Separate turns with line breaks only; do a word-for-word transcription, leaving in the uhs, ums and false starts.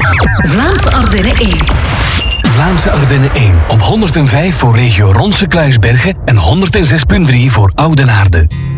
Vlaamse Ardennen één.
Vlaamse Ardennen één op honderdvijf voor regio Ronse Kluisbergen en honderdzes komma drie voor Oudenaarde.